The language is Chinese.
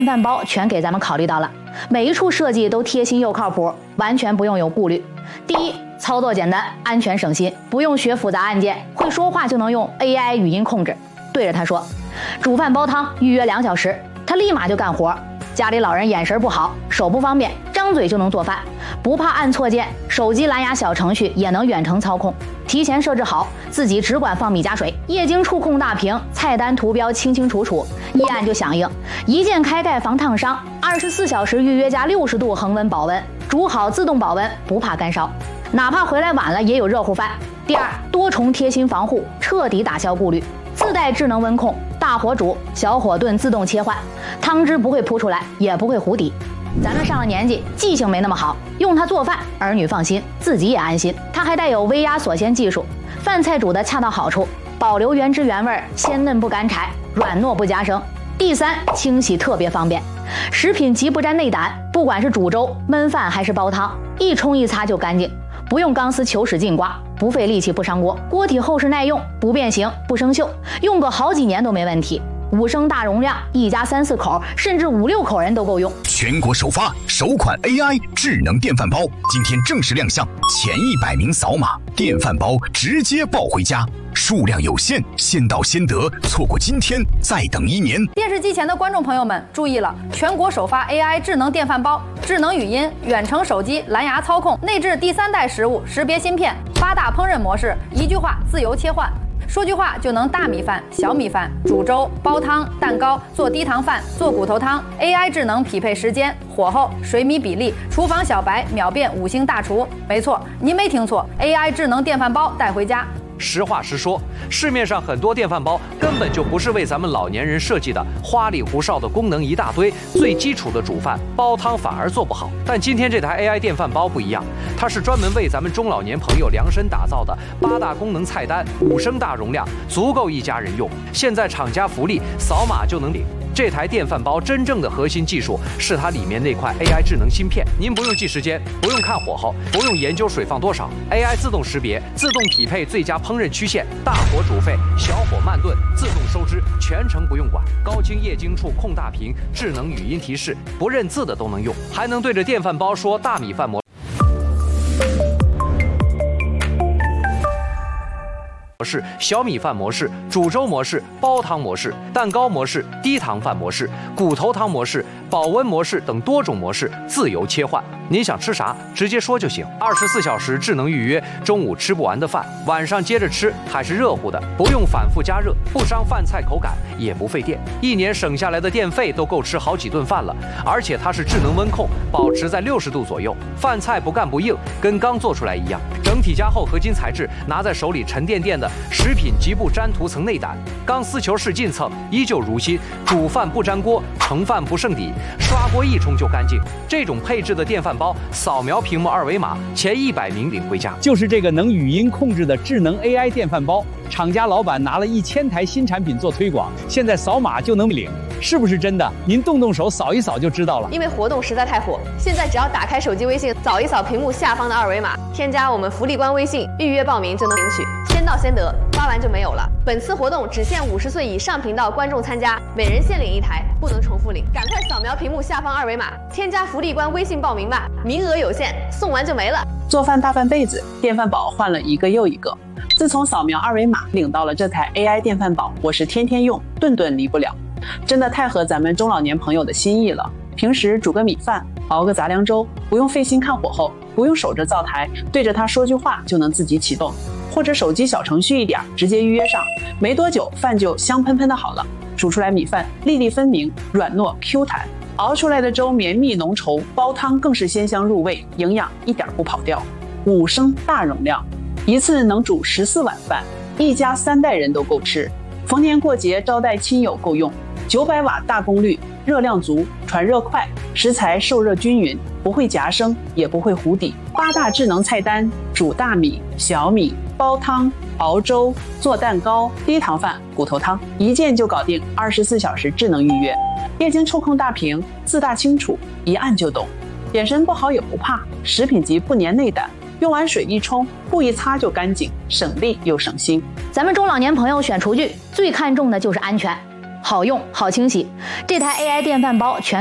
饭包全给咱们考虑到了，每一处设计都贴心又靠谱，完全不用有顾虑。第一，操作简单，安全省心，不用学复杂按键，会说话就能用 AI 语音控制，对着他说煮饭煲汤预约2小时，他立马就干活。家里老人眼神不好，手不方便，张嘴就能做饭，不怕按错键，手机蓝牙小程序也能远程操控，提前设置好，自己只管放米加水，液晶触控大屏，菜单图标清清楚楚，一按就响应，一键开盖防烫伤，24小时预约加60度恒温保温，煮好自动保温，不怕干烧，哪怕回来晚了也有热乎饭。第二，多重贴心防护，彻底打消顾虑，自带智能温控，大火煮，小火炖自动切换，汤汁不会扑出来，也不会糊底。咱们上了年纪，记性没那么好，用它做饭，儿女放心，自己也安心。它还带有微压锁鲜技术，饭菜煮得恰到好处，保留原汁原味，鲜嫩不干柴，软糯不夹生。第三，清洗特别方便，食品级不沾内胆，不管是煮粥、焖饭还是煲汤，一冲一擦就干净，不用钢丝球使劲刮，不费力气不伤锅，锅体厚实耐用，不变形不生锈，用个好几年都没问题。5升大容量，一家3、4口甚至5、6口人都够用。 全国首发首款 AI 智能电饭煲，今天正式亮相，前100名扫码，电饭煲直接抱回家。数量有限，先到先得，错过今天再等1年。 电视机前的观众朋友们注意了，全国首发 AI 智能电饭煲，智能语音、远程手机、蓝牙操控，内置第3代食物识别芯片，8大烹饪模式，一句话自由切换。说句话就能大米饭、小米饭、煮粥、煲汤、蛋糕、做低糖饭、做骨头汤。AI 智能匹配时间、火候、水米比例，厨房小白秒变5星大厨。没错，您没听错 ，AI 智能电饭煲带回家。 实话实说，市面上很多电饭煲根本就不是为咱们老年人设计的，花里胡哨的功能一大堆，最基础的煮饭煲汤反而做不好。但今天这台 AI 电饭煲不一样，它是专门为咱们中老年朋友量身打造的，8大功能菜单，5升大容量，足够一家人用。现在厂家福利，扫码就能领。这台电饭煲真正的核心技术是它里面那块 AI 智能芯片，您不用记时间，不用看火候，不用研究水放多少 ，AI 自动识别，自动匹配最佳烹饪曲线，大火煮沸，小火慢炖，自动收汁，全程不用管，高清液晶触控大屏，智能语音提示，不认字的都能用，还能对着电饭煲说大米饭模式、小米饭模式、煮粥模式、煲汤模式、蛋糕模式、低糖饭模式、骨头汤模式、保温模式等多种模式自由切换。您想吃啥，直接说就行。24小时智能预约，中午吃不完的饭，晚上接着吃还是热乎的，不用反复加热，不伤饭菜口感，也不费电。1年省下来的电费都够吃好几顿饭了。而且它是智能温控，保持在60度左右，饭菜不干不硬，跟刚做出来一样。整体加厚合金材质，拿在手里沉甸甸的，食品极不沾涂层内胆，钢丝球使劲蹭，依旧如新。煮饭不粘锅，盛饭不剩底，刷锅一冲就干净。这种配置的电饭煲，扫描屏幕2维码，前100名领回家。 就是这个能语音控制的智能 AI 电饭煲，厂家老板拿了1000台新产品做推广，现在扫码就能领，是不是真的？您动动手扫一扫就知道了。 因为活动实在太火，现在只要打开手机微信，扫一扫屏幕下方的2维码，添加我们福利官微信，预约报名就能领取，先到先得，发完就没有了。本次活动只限50岁以上频道观众参加，每人限领1台，不能重复领。赶快扫描屏幕下方2维码，添加福利官微信报名吧，名额有限，送完就没了。 做饭大半辈子，电饭煲换了一个又一个。自从扫描2维码领到了这台 AI 电饭煲，我是天天用，顿顿离不了。真的太合咱们中老年朋友的心意了。平时煮个米饭，熬个杂粮粥，不用费心看火候，不用守着灶台，对着它说句话就能自己启动，或者手机小程序一点，直接预约上，没多久饭就香喷喷的好了。煮出来米饭粒粒分明，软糯 Q 弹，熬出来的粥绵密浓稠，煲汤更是鲜香入味，营养一点不跑掉。5升大容量，一次能煮14碗饭，一家3代人都够吃。逢年过节招待亲友够用。900瓦大功率，热量足，传热快，食材受热均匀，不会夹生，也不会糊底。8大智能菜单，煮大米、小米、煲汤、熬粥、做蛋糕、低糖饭、骨头汤，一键就搞定，24小时智能预约。液晶触控大屏，字大清楚，一按就懂。眼神不好也不怕，食品级不粘内胆，用完水一冲，布一擦就干净，省力又省心。 咱们中老年朋友选厨具最看重的就是安全。 好用、好清洗。这台 AI 电饭煲全